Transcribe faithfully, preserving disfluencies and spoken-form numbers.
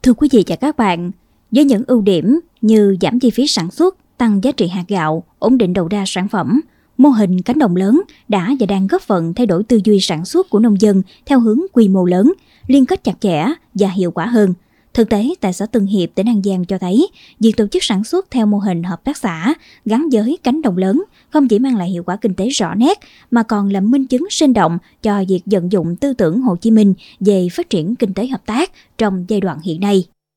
Thưa quý vị và các bạn, với những ưu điểm như giảm chi phí sản xuất, tăng giá trị hạt gạo, ổn định đầu ra sản phẩm, mô hình cánh đồng lớn đã và đang góp phần thay đổi tư duy sản xuất của nông dân theo hướng quy mô lớn, liên kết chặt chẽ và hiệu quả hơn. Thực tế, tại xã Tân Hiệp, tỉnh An Giang cho thấy, việc tổ chức sản xuất theo mô hình hợp tác xã gắn với cánh đồng lớn không chỉ mang lại hiệu quả kinh tế rõ nét, mà còn là minh chứng sinh động cho việc vận dụng tư tưởng Hồ Chí Minh về phát triển kinh tế hợp tác trong giai đoạn hiện nay.